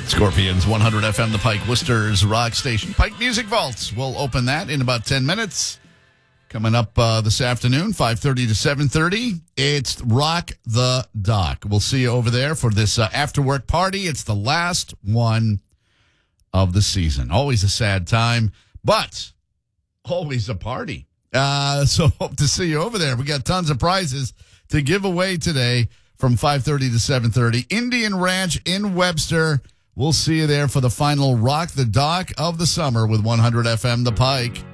Scorpions, 100 FM, the Pike, Worcester's rock station. Pike Music Vaults. We'll open that in about 10 minutes. Coming up this afternoon, 5:30 to 7:30, it's Rock the Dock. We'll see you over there for this after-work party. It's the last one of the season. Always a sad time, but always a party. So hope to see you over there. We got tons of prizes to give away today from 5:30 to 7:30. Indian Ranch in Webster. We'll see you there for the final Rock the Dock of the summer with 100 FM, the Pike.